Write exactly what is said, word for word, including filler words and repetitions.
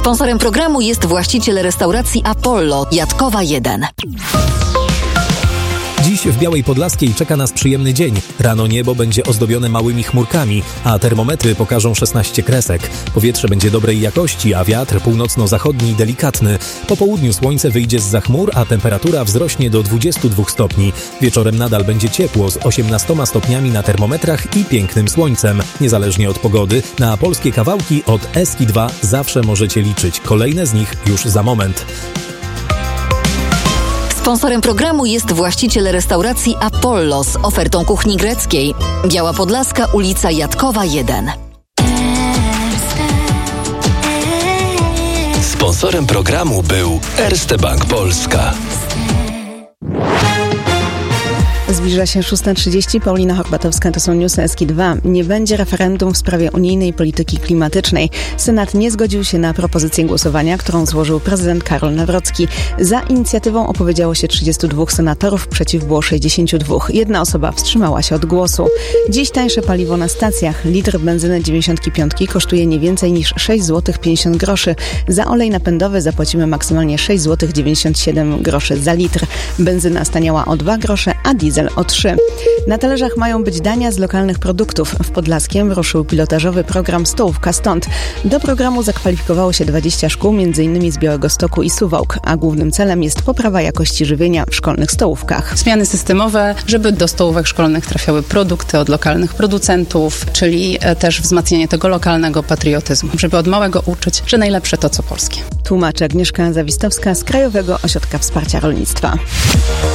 Sponsorem programu jest właściciel restauracji Apollo, Jatkowa jeden. Dziś w Białej Podlaskiej czeka nas przyjemny dzień. Rano niebo będzie ozdobione małymi chmurkami, a termometry pokażą szesnaście kresek. Powietrze będzie dobrej jakości, a wiatr północno-zachodni delikatny. Po południu słońce wyjdzie zza chmur, a temperatura wzrośnie do dwudziestu dwóch stopni. Wieczorem nadal będzie ciepło z osiemnastoma stopniami na termometrach i pięknym słońcem. Niezależnie od pogody, na polskie kawałki od Eski dwa zawsze możecie liczyć. Kolejne z nich już za moment. Sponsorem programu jest właściciel restauracji Apollo z ofertą kuchni greckiej. Biała Podlaska, ulica Jatkowa jeden. Sponsorem programu był Erste Bank Polska. Zbliża się szósta trzydzieści. Paulina Horbatowska, to są newsy Eski dwa. Nie będzie referendum w sprawie unijnej polityki klimatycznej. Senat nie zgodził się na propozycję głosowania, którą złożył prezydent Karol Nawrocki. Za inicjatywą opowiedziało się trzydziestu dwóch senatorów, przeciw było sześćdziesięciu dwóch. Jedna osoba wstrzymała się od głosu. Dziś tańsze paliwo na stacjach. Litr benzyny dziewięćdziesiąt pięć kosztuje nie więcej niż sześć złotych pięćdziesiąt groszy. Za olej napędowy zapłacimy maksymalnie sześć złotych dziewięćdziesiąt siedem groszy za litr. Benzyna staniała o dwa grosze, a diesel o trzy. Na talerzach mają być dania z lokalnych produktów. W Podlaskiem ruszył pilotażowy program Stołówka Stąd. Do programu zakwalifikowało się dwadzieścia szkół, między innymi z Białegostoku i Suwałk, a głównym celem jest poprawa jakości żywienia w szkolnych stołówkach. Zmiany systemowe, żeby do stołówek szkolnych trafiały produkty od lokalnych producentów, czyli też wzmacnianie tego lokalnego patriotyzmu, żeby od małego uczyć, że najlepsze to co polskie. Tłumaczy Agnieszka Zawistowska z Krajowego Ośrodka Wsparcia Rolnictwa.